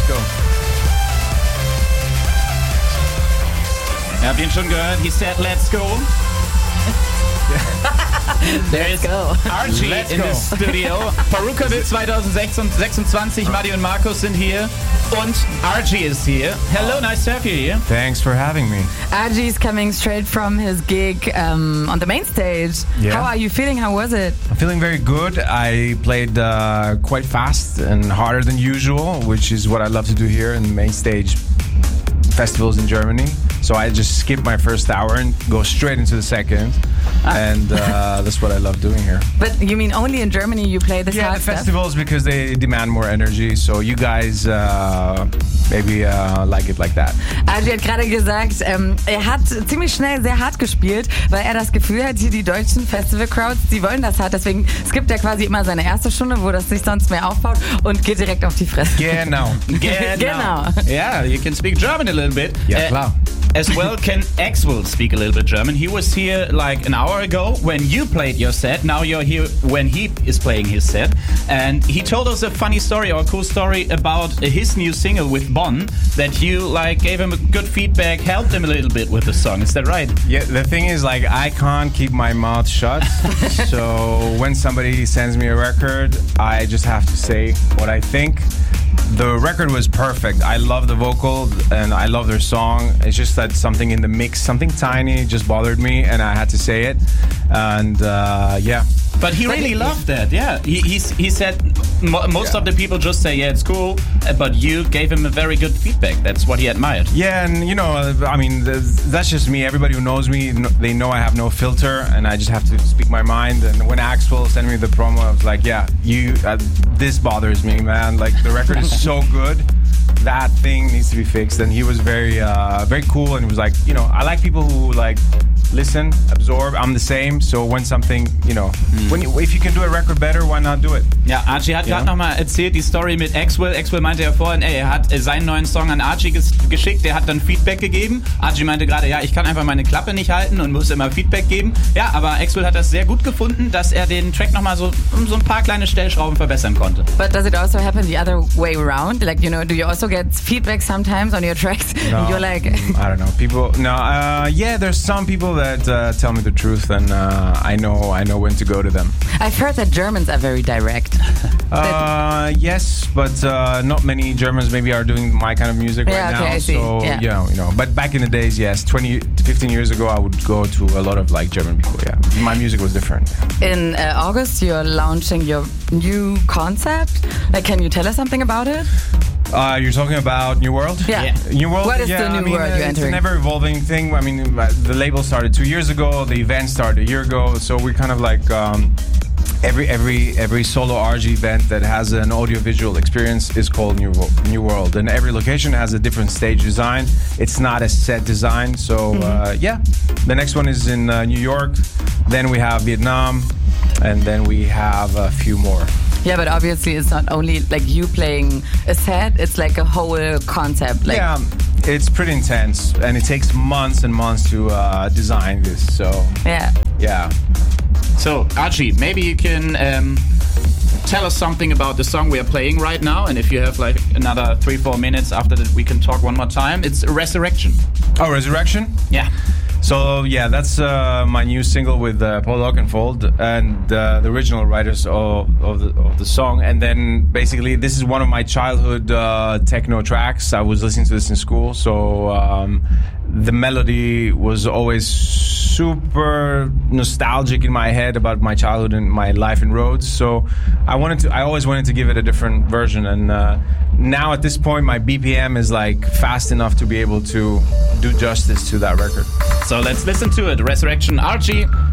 go. Ihr habt ihn schon gehört. He said, let's go. There is Archie in the studio. Peruka wird 2026. Madi und Markus sind hier. Und Archie is here. Hello, nice to have you here. Thanks for having me. Archie's coming straight from his gig on the main stage. Yeah. How are you feeling? How was it? I'm feeling very good. I played quite fast and harder than usual, which is what I love to do here in the main stage festivals in Germany. So I just skip my first hour and go straight into the second. And that's what I love doing here. But you mean only in Germany you play this Yeah, hard the stuff? festivals, because they demand more energy. So you guys maybe like it like that. Archie hat gerade gesagt, er hat ziemlich schnell sehr hart gespielt, weil er das Gefühl hat, hier die deutschen Festival-Crowds, die wollen das hart. Deswegen skippt er quasi immer seine erste Stunde, wo das sich sonst mehr aufbaut, und geht direkt auf die Fresse. Genau. Genau. Yeah, you can speak German a little bit. Ja, klar. As well, can Axwell speak a little bit German? He was here like an hour ago when you played your set. Now you're here when he is playing his set. And he told us a funny story or a cool story about his new single with Bon, that you like gave him a good feedback, helped him a little bit with the song. Is that right? Yeah, the thing is, like, I can't keep my mouth shut. So when somebody sends me a record, I just have to say what I think. The record was perfect. I love the vocal and I love their song. It's just that something in the mix, something tiny, just bothered me, and I had to say it. And yeah. But he really loved that, yeah. He said most of the people just say, yeah, it's cool, but you gave him a very good feedback. That's what he admired. Yeah, and you know, I mean, that's just me. Everybody who knows me, they know I have no filter, and I just have to speak my mind. And when Axwell sent me the promo, I was like, yeah, this bothers me, man. Like, the record is so good. That thing needs to be fixed. And he was very cool, and he was like, you know, I like people who like listen, absorb. I'm the same. So when something, you know, if you can do a record better, why not do it? Ja, Archie hat gerade nochmal erzählt, die Story mit Axwell. Axwell meinte ja vorhin, er hat seinen neuen Song an Archie geschickt, der hat dann Feedback gegeben. Archie meinte gerade, ja, ich kann einfach meine Klappe nicht halten und muss immer Feedback geben. Ja, aber Axwell hat das sehr gut gefunden, dass er den Track nochmal so ein paar kleine Stellschrauben verbessern konnte. But does it also happen the other way around? Like, you know, do you also get feedback sometimes on your tracks? No, And you're like... I don't know. People, yeah, there's some people that tell me the truth, and I know when to go to them. I've heard that Germans are very direct. Yes, but not many Germans maybe are doing my kind of music right now. I see. So Yeah. you know. But back in the days, yes, 20 to 15 years ago, I would go to a lot of like German people. Yeah, my music was different. In August, you're launching your new concept. Like, can you tell us something about it? You're talking about New World? Yeah. New World? What is the New World you're it's entering? an ever-evolving thing. I mean, the label started 2 years ago. The event started a year ago. So we kind of like... Every solo RG event that has an audiovisual experience is called New World, and every location has a different stage design. It's not a set design, so yeah. The next one is in New York, then we have Vietnam, and then we have a few more. Yeah, but obviously it's not only like you playing a set, it's like a whole concept. Like, yeah, it's pretty intense, and it takes months and months to design this, so yeah. So, Archie, maybe you can tell us something about the song we are playing right now, and if you have like another 3-4 minutes after that, we can talk one more time. It's Resurrection. Oh, Resurrection? Yeah. So yeah, that's my new single with Paul Oakenfold and the original writers of the song. And then basically, this is one of my childhood techno tracks. I was listening to this in school, so the melody was always super nostalgic in my head about my childhood and my life in Rhodes. So I always wanted to give it a different version. And now at this point, my BPM is like fast enough to be able to do justice to that record. So let's listen to it. Resurrection, Archie.